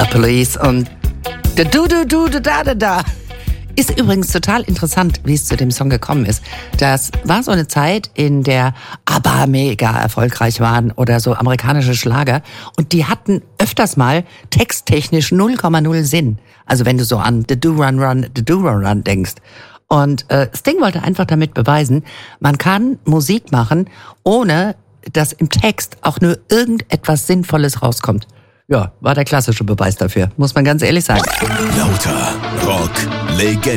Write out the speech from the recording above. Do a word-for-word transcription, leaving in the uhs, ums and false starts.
The Police und da du du du da da da da. Ist übrigens total interessant, wie es zu dem Song gekommen ist. Das war so eine Zeit, in der ABBA mega erfolgreich waren oder so amerikanische Schlager. Und die hatten öfters mal texttechnisch null Komma null Sinn. Also wenn du so an The Do Run Run, The Do Run Run denkst. Und äh, Sting wollte einfach damit beweisen, man kann Musik machen, ohne dass im Text auch nur irgendetwas Sinnvolles rauskommt. Ja, war der klassische Beweis dafür, muss man ganz ehrlich sagen. Lauter Rock, Legende.